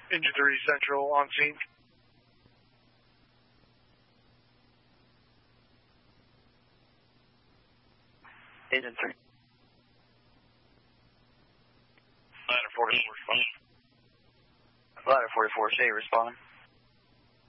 Engine 3 Central on scene. Engine 3. Ladder 44, respond. Ladder 44, say respond.